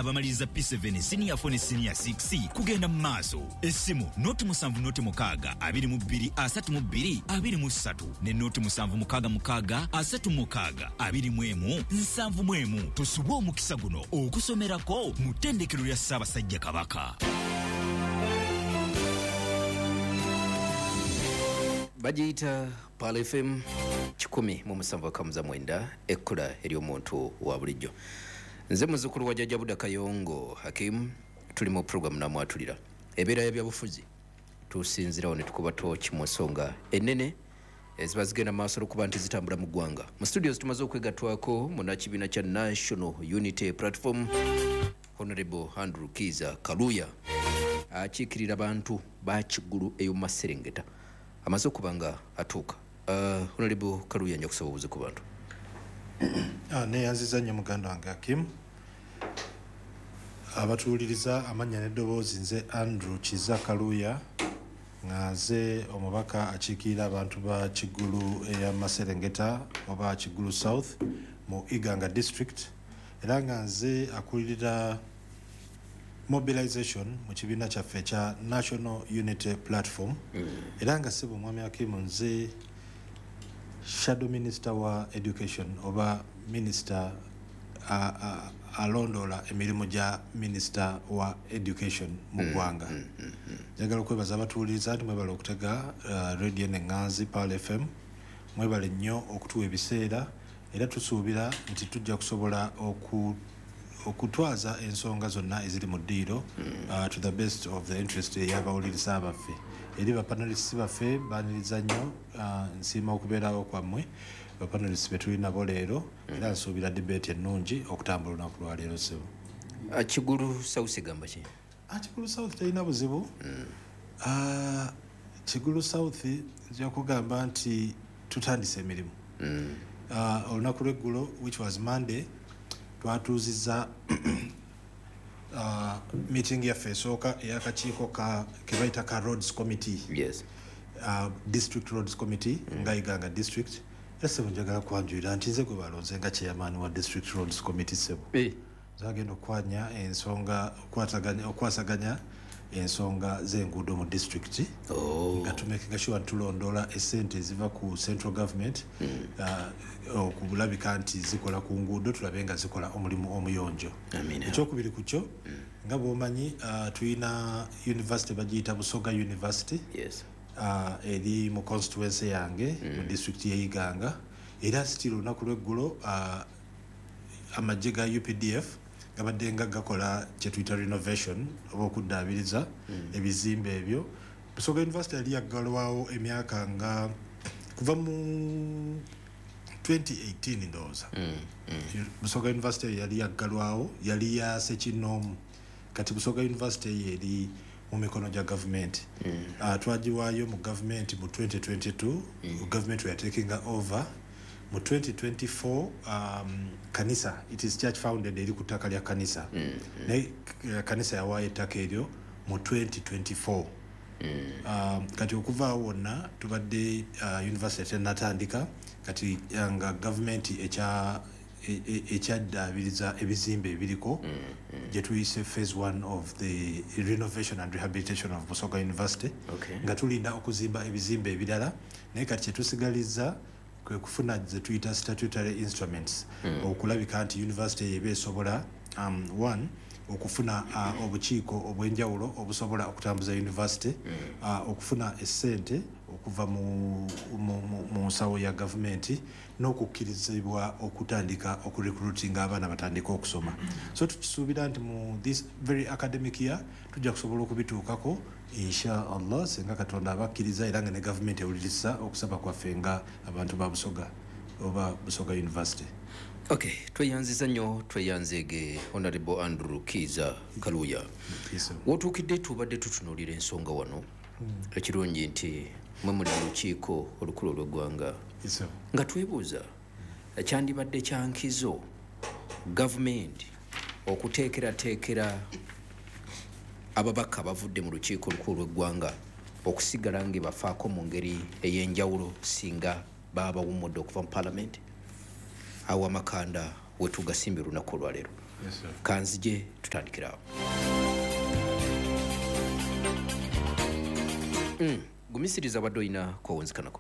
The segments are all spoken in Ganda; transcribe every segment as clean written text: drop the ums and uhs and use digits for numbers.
abamaliriza P7 senior 4 ne senior 6 kugenda mu maaso. Essimu noti 7 noti 6 22 32 23 ne noti 7 6 6 36 21 71. Tusuba omukisa guno okusomerako mu ttendekero lya Ssaabasajja Kabaka. Bajita Pal FM 107.9 ekkula ery'omuntu wa bulijjo. Nze muzzukulu wa Jjajja Buda Kayongo Hakim, tuli mu program namwatulira ebeera y'ebyabufuzi. Tusinzirawo ne tukuba tooki mu nsonga ennene eziba zigenda maaso okuba nti zitambula mu ggwanga. Mu studios tumaze okwegattwako munnakibiina kya National Unity Platform Honorable Andrew Kiza Kaluya akiikirira abantu ba Kigulu ey'omu Maserengeta. Amaze okubanga atuuka. Honorable Kaluya nja kusaba obuze ku bantu. Neyanziza nnyo muganda wange Hakim. Abatuwuliriza amanya n'eddoboozi nze Andrew Kiza Kaluya nga nze omubaka akiikirira abantu ba Kigulu eya Maserengeta oba Kigulu South mu Iganga District, era nga nze akulirira mobilization mu kibiina kyaffe kya National Unity Platform, era nga si bumwami Hakim nze Shadow Minister wa Education oba Minister alondola emirimu gya Minister wa Education mu ggwanga. Njagala okwebaza abatuwuliriza nti mwebale okutega radio n'enganzi Pal FM, mwebale nnyo okutuwa ebiseera, era tusuubira nti tujja kusobola okutwaza ensonga zonna eziri mu ddiiro to the best of the interest y'abawuliriza baffe. Eri bapanelists baffe baniriza nnyo, nsiima okubeerawo kwammwe bapanelists be tulina bo leero, era nsuubira debate ennungi okutambula olunaku lwa leero sebo. Kigulu South gamba ki? Kigulu South talina buzibu. Kigulu South nja kugamba nti tutandise emirimu. Olunaku lw'eggulo, which was Monday, twatuuzizza meeting yaffe esooka ey'akakiiko ke bayita ka Roads Committee. Yes. District Roads Committee nga Iganga District. Sebo njagala kwanjulira nti nze gwe balonze nga chairman wa District Roads Committee sebo. Zagenda okwanya ensonga okwasaganya ensonga z'enguudo mu district. Nga tumekinga sure tulondola essente eziva ku central government okulabika nti zikola ku nguudo, tulabe nga zikola omulimu omuyonjo. Ekyokubiri ku kyo nga bw'omanyi tulina university bagiyita Busoga University. Yes. Eri mu constituency yange mu district y'Iganga, era still olunaku lw'eggulo amagye ga UPDF gabadde nga gakola kye tuyita renovation oba okuddaabiriza ebizimbe ebyo. Busoga University yali yaggalwawo emyaka nga kuva mu 2018 ndowooza. Busoga University yali yaggalwawo, yali ya Ssekinoomu, kati Busoga University eri mu mikono gya government. Twagiwaayo mu government mu 2022, government we are taking over. Mu 2024 kanisa, it is church founded, eri ku ttaka lya kanisa. Naye kanisa yawaayo ettaka eryo mu 2024. Kati okuva wonna tubadde university tenatandika, kati nga government ekyaddaabiriza ebizimbe ebiriko gye tuyise phase 1 of the renovation and rehabilitation of Busoga University. Nga tulinda okuzimba ebizimbe ebirala, naye kati kyetusigalizza kwe kufuna ze tuyita statutory instruments okulabika nti university yebe esobola one okufuna obukiiko obwenjawulo obusobola okutambuza university, okufuna essente okuva mu nsawo ya government, n'okukkirizibwa okutandika okurecruiting abaana batandika okusoma. So tukisuubira nti mu this very academic year tujja kusobola okubituukako insha Allah senga Katonda abakkiriza, era nga ne government ewuliriza okusaba kwaffe nga abantu ba Busoga oba Busoga University. Okay, tweyanziza nnyo, tweyanzege Honorable Andrew Kiza Kaluya. Wotuukidde tubadde tutunuulira ensonga wano. Ekirungi nti mwe muli mu lukiiko olukulu olw'eggwanga nga twebuuza ekyandibadde kyankizo gavumenti okuteekerateekera ababaka bavudde mu lukiiko olukulu olw'eggwanga okusigala nga bafaako mu ngeri ey'enjawulo singa baba bawummudde okuva mu paalamenti. Awo amakanda we tugasimbye olunaku olwaleero. Yes, sir. kanzije tutandikirawo. Gumisiriza wadde olina kwewunzikanako.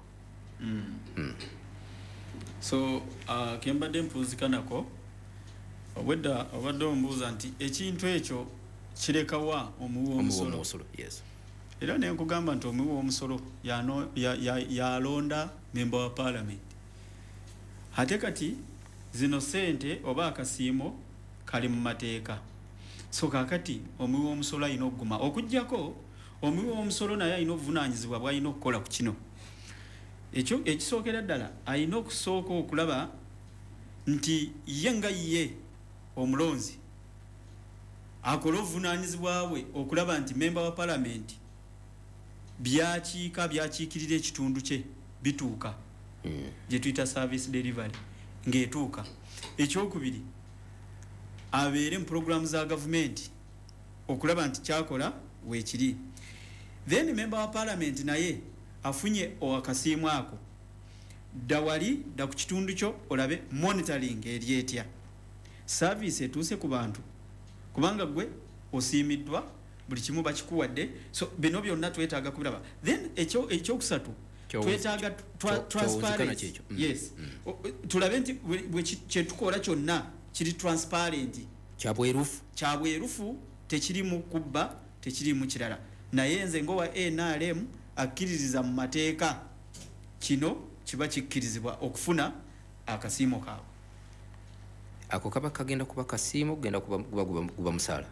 So kembadde mpuuzikanako obadde ombuuza nti ekintu ekyo kirekawa omuwi w'omusolo. Yes. Era ne nkugamba nti omuwi w'omusolo yalonda memba wa parliament. Ate kati zino sente oba akasiimo kali mu mateeka. So kakati omuwi w'omusolo alina okuguma okuggyako omuwi w'omusolo naye alina obuvunaanyizibwa bw'alina okukola ku kino. Ekyo ekisookera ddala alina okusooka okulaba nti ye nga ye omulonzi akola obuvunaanyizibwa bwe okulaba nti memba wa palamenti byakiikirira ekitundu kye bituuka gye tuyita service delivery ng'etuuka. Ekyokubiri abeere mu programu za gavumenti okulaba nti kyakola weekiri. Then memba wa palamenti naye afunye akasiimu ako dda wali dda ku kitundu kyo olabe monitoring eri etya service etuuse ku bantu kubanga gwe osiimiddwa buli kimu bakikuwadde. So bino byonna twetaaga kubiraba. Then ekyokusatu twetaaga transparency. Yes. Tulabe nti kyetukola kyonna kiri transparent, kyabwerufu, tekirimu kubba, tekirimu kirala. Naye nze ngowa NRM akkiririza mu mateeka kino kiba kikkirizibwa okufuna akasiimo kaabwe. Ako kaba kagenda kuba kasiimo kugenda kuba musaala.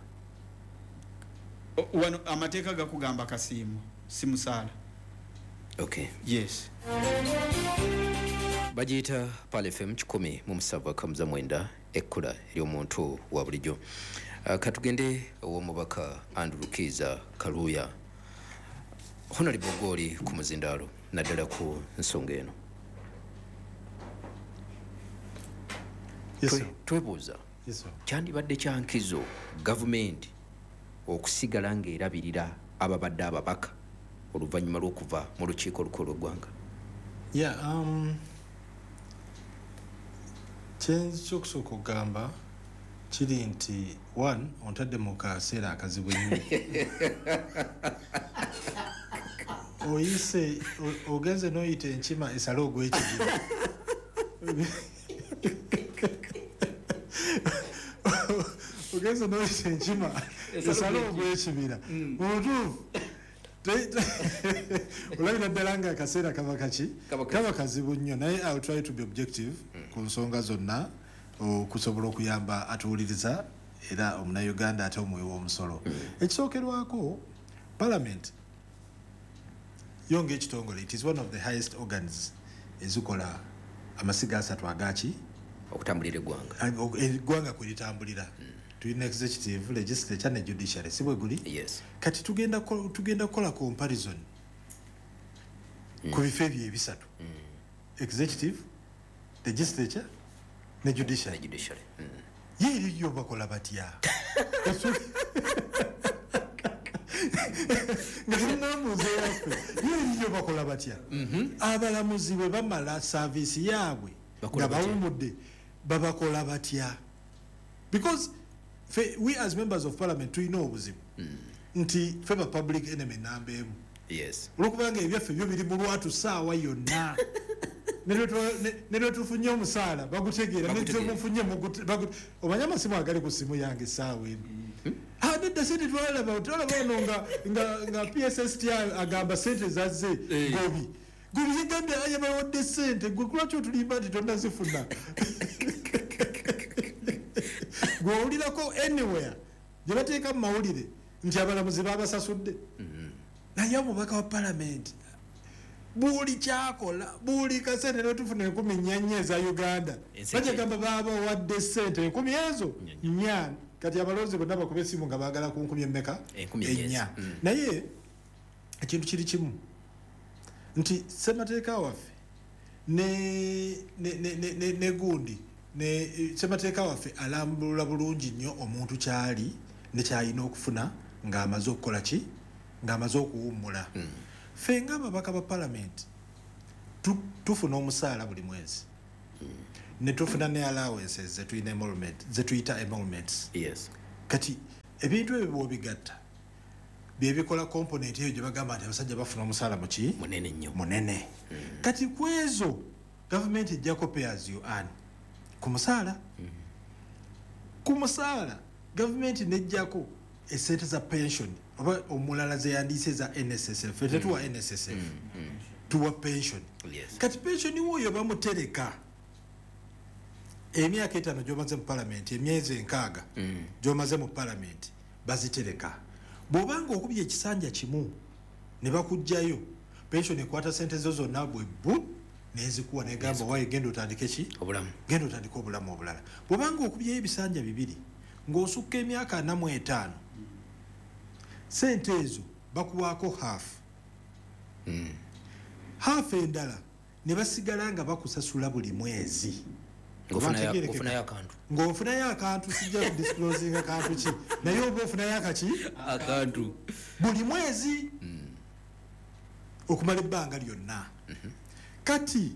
Wano amateeka gakugamba kasiimo si musaala. Okay. Yes. Bajiyita Pal FM 107.9 ekkula ery'omuntu wa bulijjo. Katugende ow'omubaka Andrew Kiza Kaluuya. Honorable Goli ku muzindaalo naddala ku nsonga eno. Twebuuza kyandibadde kya nkizo gavumenti okusigala ng'erabirira ababadde ababaka oluvannyuma lw'okuva mu lukiiko olukulu lw'eggwanga. Kyokusooka okugamba kiri nti one ontadde mu kaseera akazibu ennyo. Oyise ogenze n'oyita enkima esale ogw'ekibira. Ogenze n'oyita enkima esale ogw'ekibira. Obutuufu olabira ddala nga akaseera kaba kaki kaba kazibu nnyo naye I'll try to be objective ku nsonga zonna okusobola okuyamba atuwuliriza era omunnayuganda ate omuwi w'omusolo. Ekisookerwako parliament yonga ekitongole, it is one of the highest organs ezikola amasiga asatu agaki okutambulira eggwanga kwe litambulira. Tulina executive, legislature ne judiciary si bwe guli. Yes. Kati tugenda kukola comparison ku bifo ebyo ebisatu, executive, legislature ne judiciary. Ye eriyo bakola batya nga tulinamuze yaffe ye eriyo bakola batya. Abalamuzi bwe bamala saavisi yaabwe nga bawumudde babakola batya? Because we as members of parliament tulina obuzibu nti ffe ba public enemy namba emu. Yes. Olwokubanga ebyaffe byo biri mu lwatu saawa yonna ne lwetufunye omusaala bagutegeera nemufunye omanye amasimu agali ku simu yange saawa eno. Nedda sente twalaba ono nga PSST agamba sente zazze gobi yegambye ayabawadde sente gwe kulwaki otulimba nti tonnazifuna. Gwowulirako anywhere gye bateeka mu mawulire nti abalamuzi babasasudde. Naye omubaka wa palamenti buli kyakola buli kasente netufuna 14 eza Uganda bajagamba babawadde sente 10 ezo nnya. Kati abalonzi bonna bakuba essimu nga baagala ku 10 emmeka ennya. Naye ekintu kiri kimu nti ssemateeka waffe ne gundi ne ssemateeka waffe alambulula bulungi nnyo omuntu kyali ne kyalina okufuna ng'amaze okukola ki ng'amaze okuwummula. Ffe ng'ababaka ba palamenti tufuna omusaala buli mwezi. ne tufuna ne allowances zetuyita emoluments. Yes. Kati ebintu ebyo bwobigatta byebikola component eyo gye bagamba nti abasajja bafuna omusaala muki munene nnyo munene. Kati kwezo government ejjako pay as you earn ku musaala government nejjako esente za pension oba omulala ze yandiise za NSSF tetuwa NSSF tuwa pension. Yes. Kati pension woyo bamutereka emyaka 5 gy'omaze mu parliament emyezi 6 gy'omaze mu parliament bazitereka. Bw'obanga okubye ekisanja kimu ne bakugjayo pension ekwata sente zo zonna bwe bu nezikuwa negamba wayo genda otandike ki obulamu genda otandike obulamu obulala. Bw'obanga okubyeyo ebisanja 2 ng'osukka emyaka 45 sente ezo bakuwaako half endala ne basigala nga bakusasula buli mwezi. Ng'ofunayo akantu sijja kudisclosing akantu ki naye oba ofunayo akantu buli mwezi okumala ebbanga lyonna. Kati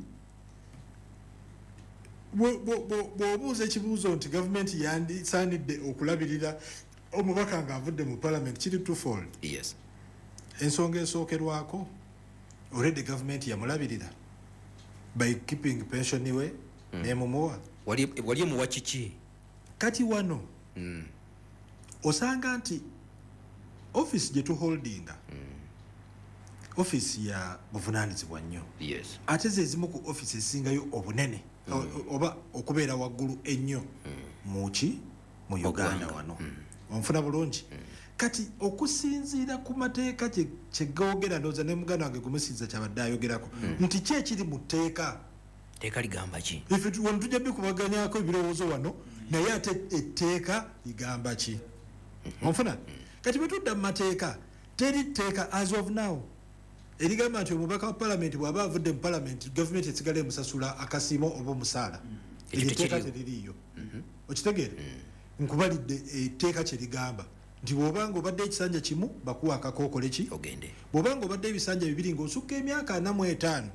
bw'obuuza ekibuuzo nti gavumenti yandisaanidde okulabirira omubaka ng'avudde mu parliament kiri twofold. Yes. Ensonga esookerwako already gavumenti yamulabirira by keeping pension we nemumuwa wali omuwa kiki. Kati wano osanga nti office gye tuholdinga office ya buvunaanyizibwa nnyo. Yes. Ate zezimu ku office esingayo obunene oba okubeera waggulu ennyo mu Uganda wano. Onfuna bulungi. Kati okusinziira ku mateeka kye googera ndowooza ne muganda wange gumusinza kyabadde ayogerako nti ki ekiri mu tteeka teeka ligamba ki wano tujja bikubaganyako ebirowoozo wano naye ate etteeka ligamba ki onfuna. Kati bwe tudda mu mateeka teri tteeka as of now erigamba nti omubaka wa parliament bw'aba avudde mu parliament gavumenti esigala emusasula akasiimo oba omusaala. Eryo etteeka teririiyo. Okitegeere nkubalidde etteeka kye ligamba nti bw'obanga obadde ekisanja kimu bakuwa akakookole ki ogende. Bw'obanga obadde ebisanja 2 ng'osukka emyaka 45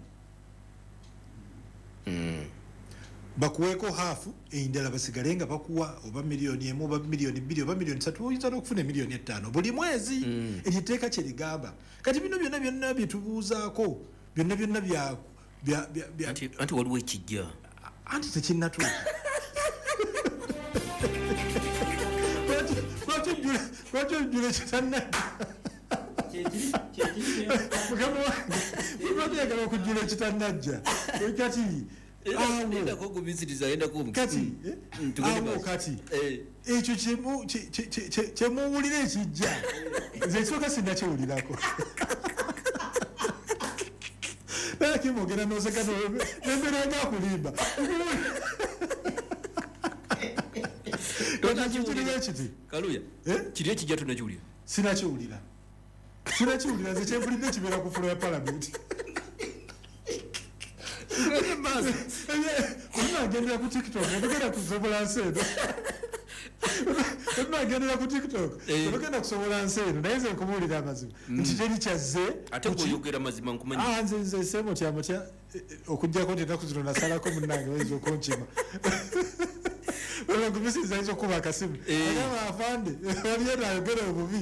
bakuweeko half endala basigale nga bakuwa oba $1,000,000 oba $2,000,000 oba $3,000,000 oyinza n'okufuna $5,000,000 buli mwezi. Eryo etteeka kye ligamba. Kati bino byonna bye tubuuzaako byonna anti waliwo ekijja anti tekinnatuuka. Lwaki ojjula ekitannajja? Lwaki oyagala okujjula ekitannajja? Kati kati ekyo kyemuwulira ekijja nze ekisooka sinnakiwulirako. naye kimwogera noseka nembeera nga akulimba. Tonakiwulira kiti kaluya kiri ekijja tonakiwulira. Sinakiwulira nze kyenvulidde kibeera ku fulo ya palamenti. Onagendera ku TikTok ogenda kusobola nsi eno. Onagendera ku TikTok ogenda kusobola nsi eno naye nze nkubuulira amazima nti teri kyazze. Ate oyogera mazima nkumanyi. Nze semutya okuggyako nti ennaku zino nasalako munnange oyinza okonkima. Olagumisiza ayinza okuba akasimu agamba afande waliyo nayogera obubi.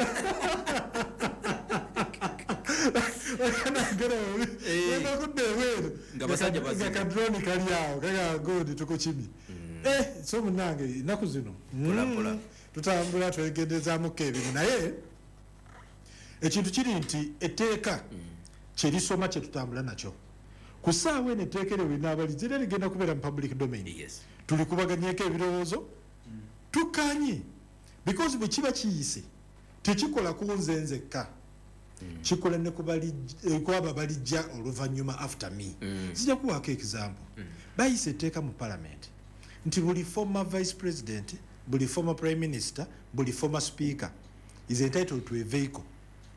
Nga kadroni kali awo kagagodi tukukimi. So munange ennaku zino tutambula twegendezaamuko ebimu naye ekintu kiri nti etteeka kyerisoma kyetutambula nakyo ku ssaawa eno etteeka eryo linaabaliza era ligenda kubeera mu public domain. Tuli kubaganyeko ebirowoozo tukanye because bwe kiba kiyise tekikola ku nze nzekka kikola ne kwaba balijja oluvannyuma after me. Sijja kuwaako example. Bayise etteeka mu parliament nti buli former vice president, buli former prime minister, buli former speaker is entitled to a vehicle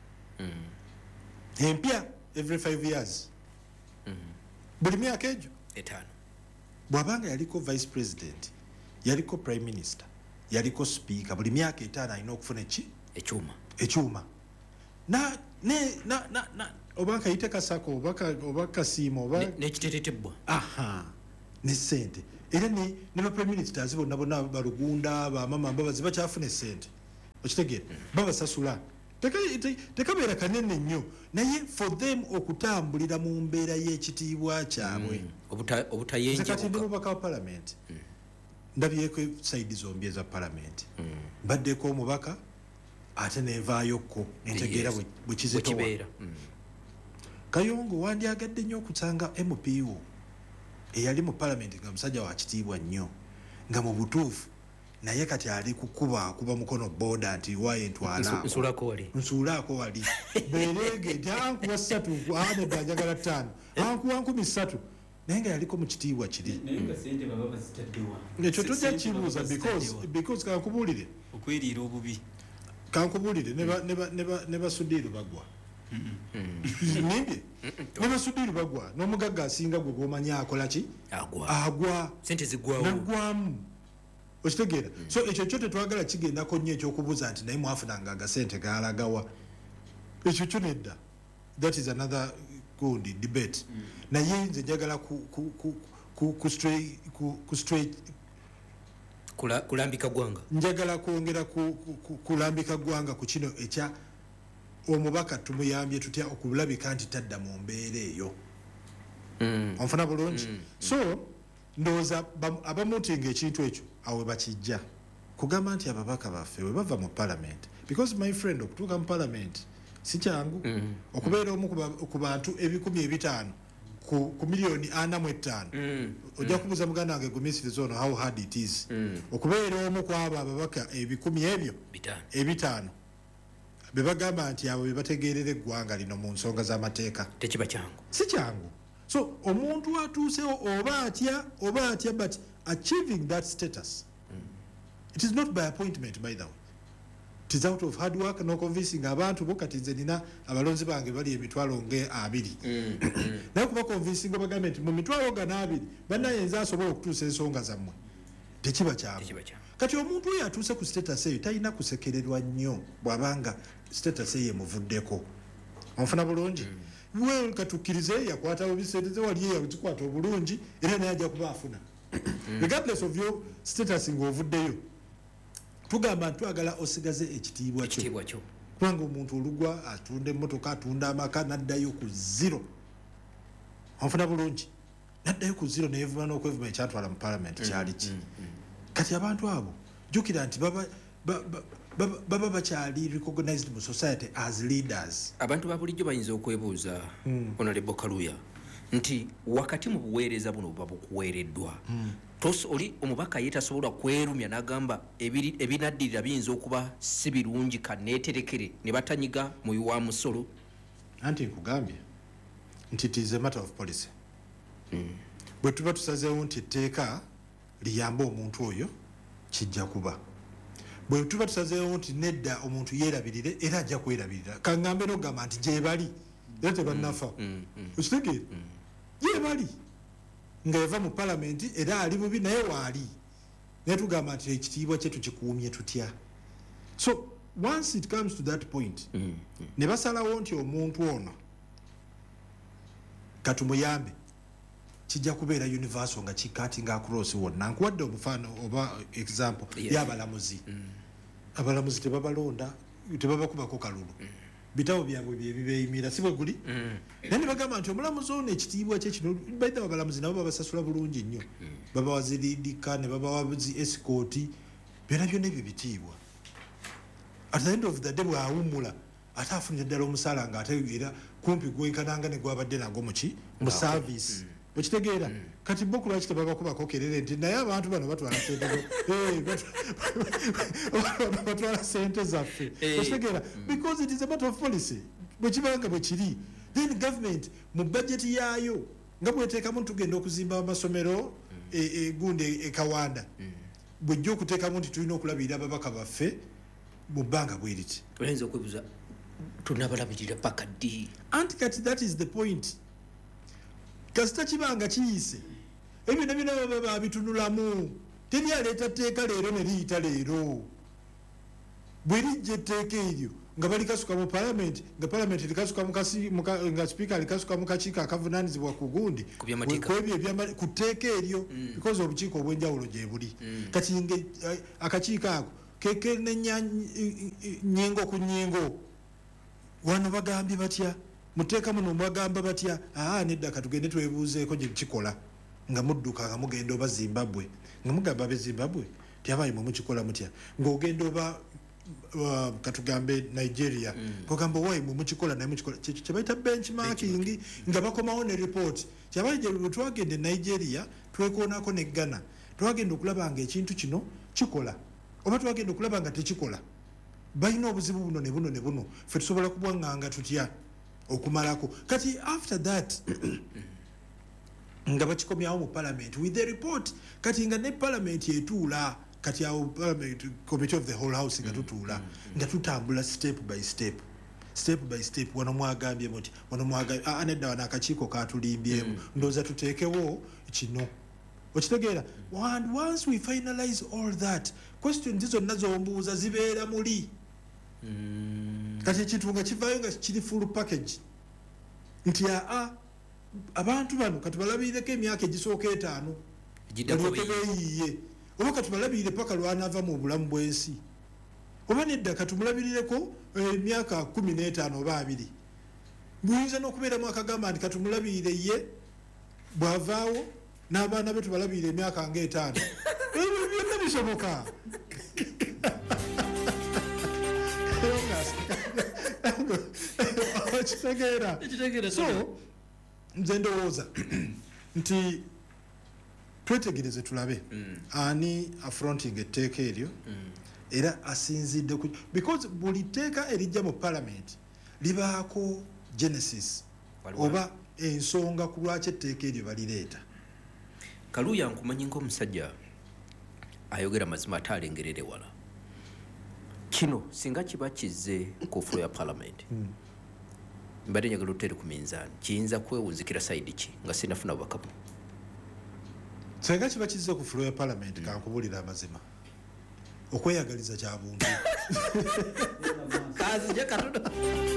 empya every 5 years. Buli myaka egyo 5 bw'abanga yaliko vice president, yaliko prime minister, yaliko speaker, buli myaka 5 alina okufuna ekyuma oba nkayite kasako oba kasiimo oba n'ekitetetebwa ne ssente era ne ba prime ministers bonna balugunda bamama mbabazi bakyafuna sente okitegeera babasasula tekabeera kanene nnyo naye for them okutambulira mu mbeera y'ekitiibwa kyabwe kati ndi mubaka wa palamenti ndabyeko saidi zombi eza palamenti mbaddeko omubaka ate nevaayokko nentegeera bwe kizitowa Kayongo wandyagadde nnyo okusanga MPO eyali mu palamenti nga musajja wa kitiibwa nnyo nga mu butuufu naye kati ali kukuba mukono boda nti waye nsuulaako wali berege nti ankuwa 3 Ahmed ajagala 5 ankuwa 13 naye nga yaliko mu kitiibwa kiri ekyo tujja kibuuza because kankubuulire okweriira obubi kankubuulire ne basudiiru bagwa nibye ne basudiiru bagwa n'omugagga asinga gwe gwomanyi akola ki agwa sente zigwawo nagwamu okitegeera so ekyo kyo tetwagala kigendako nnyo ekyokubuuza nti naye mwafunanga agasente galagawa ekyo kyo nedda that is another good debate naye nze njagala kulambika gwanga njagala kwongera kulambika gwanga ku kino ekya omubaka tumuyambye tutya okulabika nti tadda mu mbeera eyo onfuna bulungi so ndowooza abamutinga ekintu ekyo awe bakijja kugamba nti ababaka baffe we bava mu parliament because my friend okutuuka mu parliament si kyangu okubeera omu ku bantu 500,000 ku miliyoni 45 ojja kubuuza muganda wange gumisiriza ono how hard it is okubeera omu ku abo ababaka 10,000 ebyo 5 bebagamba nti abo bebategeerera eggwanga lino mu nsonga z'amateeka tekiba kyangu si kyangu so omuntu atuusewo oba atya but achieving that status it is not by appointment by the way it is out of hard work no convincing abantu bo kati nze nina abalonzi bange bali emitwalo nge 2 naye kuba convincing bagambe nti mu mitwalo ga 2 bannayenza asobola okutuusa ensonga zammwe tekiba kyangu kati omuntu oyo atuuse ku status eyo talina kusekererwa nnyo bw'abanga status eyo emuvuddeko onfuna bulungi we katukkirize yakwatawo bisente wali yakikwata obulungi era naye ajja kuba afuna regardless of your status ng'ovuddeyo tugamba nti twagala osigaze ekitiibwa kyo kubanga omuntu olugwa atunda emmotoka atunda amaka n'addayo ku 0 onfuna bulungi n'addayo ku 0 neyeevuma n'okwevuma ekyatwala mu palamenti kyali ki kati abantu abo jjukira nti baba bakyali recognized mu society as leaders. Abantu babulijjo bayinza okwebuuza Honorable Kaluya nti wakati mu buweereza buno babukuweereddwa oli omubaka yetasobola kwerumya n'agamba ebinaddirira biyinza okuba si birungi kaneeterekere ne batanyiga mu wa musolo. Anti nkugambye nti it is a matter of policy. Bwe tuba tusazeewo nti etteeka liyamba omuntu oyo kijja kuba. Bwe tuba tusazeewo nti nedda omuntu yeerabirire era ajja kwerabirira. Kaŋŋambe n'ogamba nti gye bali era tebannafa. Okitegeera? Gye bali nga yava mu palamenti era ali bubi naye waali. Naye tugamba nti ekitiibwa kye tukikuumye tutya. So once it comes to that point ne basalawo nti omuntu ono katumuyambe kijja kubeera universal nga kikatinga across wonna. Nkuwadde obufaano oba example y'abalamuzi. Abalamuzi tebabalonda tebabakubako kalulu. Bitabo byabwe byebibeeyimira si bwe guli. Naye ne bagamba nti omulamuzi ono ekitiibwa kye kino baita abalamuzi nabo babasasula bulungi nnyo. Babawa ziridika ne babawa escort byonna byonna ebyo bitiibwa. At the end of the day bw'awummula ate afunira ddala omusaala nga ate era kumpi gwenkananga ne gwabadde nago muki mu service. Okitegeera kati bo kulwaki tebabakubako kerere nti naye abantu bano batwala sente batwala sente zaffe. Okitegeera because it is a matter of policy. Bwe kibanga bwe kiri then government mu budget yaayo nga bweteekamu tugenda okuzimba amasomero gundi ekawanda bwejja okuteekamu nti tulina okulabirira ababaka baffe mu bbanga bwe riti. Oyinza okwebuuza tunabalabirira paka ddi? Anti kati that is the point. Kasita kibanga kiyise ebyo byonna baba babitunulamu. Teri aleeta tteeka leero ne liyita leero. Bwe lijja etteeka eryo nga bali kasuka mu parliament nga parliament likasuka nga speaker likasuka mu kakiiko akavunanyizibwa ku gundi kwebyo kuteeka eryo because obukiiko obwenjawulo gye buli kati akakiiko ako keke n'ennyingo ku nnyingo wano bagambye batya muteeka muno bagamba batya nedda katugende twebuuzeeko gye kikola nga mudduka nga mugenda oba Zimbabwe nga mugamba abe Zimbabwe tyabayi mwe mukikola mutya ng'ogenda oba katugambe Nigeria kugamba wayi mwe mukikola naye mukikola kye bayita benchmarking nga bakomawo ne report kyabayi gye twagende Nigeria twekoonako ne Ghana twagenda okulaba nga ekintu kino kikola oba twagenda okulaba nga tekikola balina obuzibu buno ne buno ne buno ffe tusobola kubwanganga tutya okumalako kati after that nga bakikomyawo mu parliament with the report kati nga ne parliament etuula kati awo parliament committee of the whole house nga tutuula nga tutambula step by step wano mwagambye muti wano mwagambye nedda wano akakiiko katulimbyemu ndowooza tuteekewo kino okitegeera and once we finalize all that questions zonna zombuuza zibeera muli kati ekintu nga kivaayo nga kiri full package nti abantu bano katubalabireko emyaka egisooka 5 balyoke beeyiye oba katubalabirire paka lwanaava mu bulamu bw'ensi oba nedda katumulabirireko emyaka 15 oba 2 buyinza n'okubeeramu akagamba nti katumulabirire ye bw'avaawo n'abaana be tubalabirire emyaka nga 5 ebyo byonna bisoboka okitegeera so nze ndowooza nti twetegereze tulabe ani affronting etteeka eryo era asinzidde because buli tteeka erijja mu parliament libaako genesis oba ensonga ku lwaki etteeka eryo balireeta. Kaluuya nkumanyi ng'omusajja ayogera mazima ate alengerera ewala kino singa kiba kizze ku fulo ya parliament mbadde njagala otere ku minzaani kiyinza kwewunzikira sayidi ki nga sinafuna bubaka buno singa kiba kizze ku fulo ya parliament kankubulira amazima okweyagaliza kya buntu kazi je katono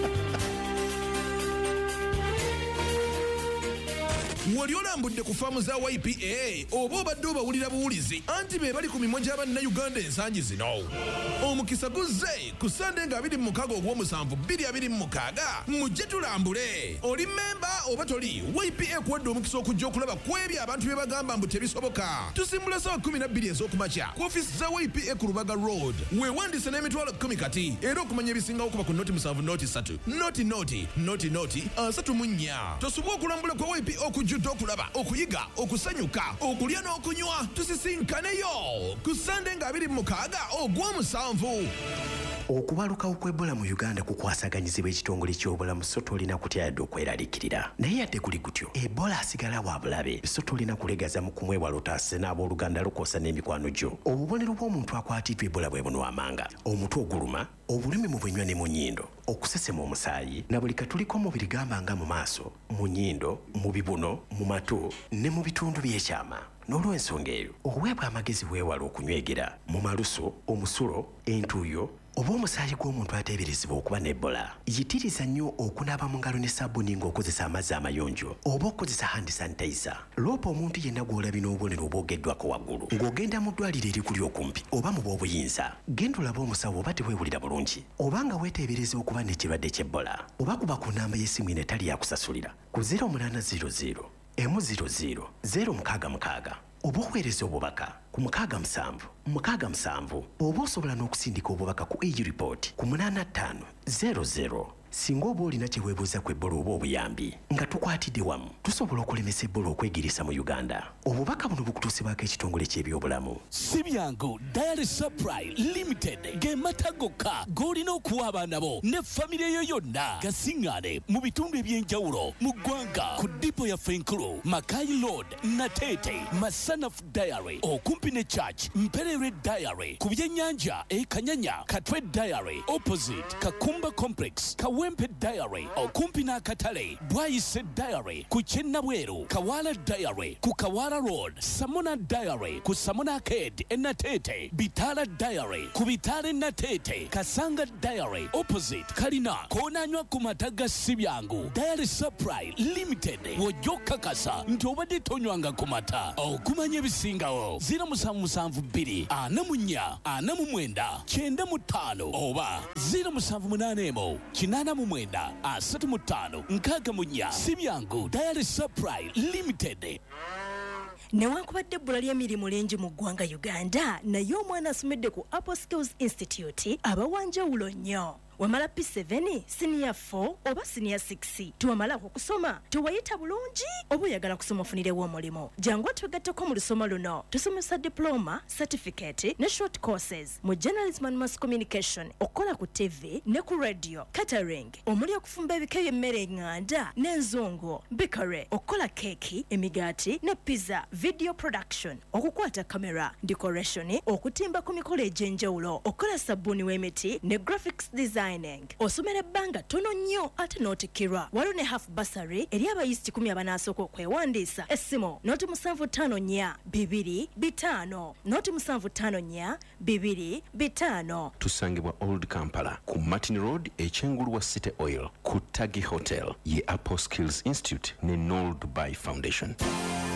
wali olambudde ku faamu za YPA oba obadde obawulira buwulizi anti be bali ku mimwa gy'abannayuganda ensangi zino omukisa guzze ku Sande nga 26 ogw'omusanvu 2026 mujje tulambule oli memba oba toli YPA kuwadde omukisa okujja okulaba ku ebyo abantu bye bagamba mbu tebisoboka tusimbula sawa 12 ez'okumakya ku ofiisi za YPA ku Lubaga Road weewandise n'emitwalo 10 kati era okumanya ebisingawo kuba ku noti 7 noti 3 34 tosubwa okulambula kwa YPA okujjudde okulaba okuyiga okusanyuka okulya n'okunywa tusisinkaneyo ku Sande nga 26 ogw'omusanvu. Okubalukawo kw'Ebola mu Uganda kukwasaganyizibwa ekitongole ky'obulamu so tolina kutya yadde okweraliikirira naye yadde kuli kutyo Ebola asigala wa bulabe so tolina kulegaza mu kumwewala otaase n'abooluganda lukoosa n'emikwano gyo. Obubonero bw'omuntu akwatiddwa Ebola bwe buno amanga omutwe oguluma obulumi mu bunywa ne mu nnyindo okusesema omusaayi na buli katuliko omubiri gamba nga mu maaso mu nnyindo mu bibuno mu matu ne mu bitundu by'ekyama. N'olw'ensonga eyo oweebwa amagezi weewala okunywegera mu maluso omusulo entuuyo oba omusaayi gw'omuntu ateeberezebwa okuba n'Ebola yitiriza nnyo okunaaba mu ngalo ne sabbuuni ng'okozesa amazzi amayonjo oba okozesa hand sanitizer. Loopa omuntu yenna gw'olabye n'obubonero obwogeddwako waggulu ng'ogenda mu ddwaliro erikuli okumpi oba mu bw'obuyinza genda olabe omusawo oba teweewulira bulungi oba nga weeteebereza okuba n'ekirwadde ky'Ebola oba kuba ku nnamba y'essimu eno etali yakusasulira ku 0800 100 066 oba oweereza obubaka ku 67 oba osobola n'okusindika obubaka ku e-report ku 8500 singa oba olina kye weebuuza ku Ebola oba obuyambi nga tukwatidde wamu tusobola okulemesa Ebola okwegirisa mu Uganda. Obubaka buno bukutuusibwako ekitongole ky'ebyobulamu. Si byangu Dairy Supply Limited ge mata gokka g'olina okuwa abaana bo ne famire yo yonna gasiŋŋaane mu bitundu eby'enjawulo mu ggwanga ku dipo yaffe enkulu Makai Road Natete Masanafu Dairy okumpi ne Church Mperere Dairy ku byennyanja Kanyanya Katwe Dairy opposite Kakumba Complex Kawempe Diary okumpi n'akatale, Bwayise Diary ku Kyennabweru, Kawala Diary ku Kawala Road, Samona Diary ku Samona Arcade Natete, Bitala Diary ku Bitale Natete, Kasanga Diary opposite Kalina konanywa ku mataga Sibyangu. Diary Supply Limited wojoka kasa nti obadde tonywanga ku mata okumanya ebisingawo 0772 44 49 95 oba 0781 89 35 64 Sibyangu Diary Supply Limited. Newankubadde ebbula ly'emirimu lingi mu ggwanga Uganda, naye omwana asomedde ku Apple Skills Institute abawanjawulo nnyo. Wamala P7, Senior 4 oba Senior 6. Tuwamala okusoma, tuwayita bulungi oba oyagala kusoma ofunirewo omulimo. Jangu twegatteko mu lusoma luno. Tusomesa diploma, certificate ne short courses mu journalism and mass communication, okukola ku TV ne ku radio, catering, omuli okufumba ebika by'emmere enganda n'enzungu, bakery, okukola keki, emigaati ne pizza, video production, okukwata kamera, decoration, okutimba ku mikolo egy'enjawulo, okukola sabbuuni w'emiti ne graphics design. Osomera ebbanga tono nnyo ate n'otikirwa. Waliwo ne half bursary eri abayisiti 10 abanasooka okwewandiisa. Essimu noti 754 225 noti 754 225. Tusangibwa Old Kampala ku Martin Road ekyengulu wa City Oil ku Tagi Hotel ye Apple Skills Institute ne Noel Dubai Foundation.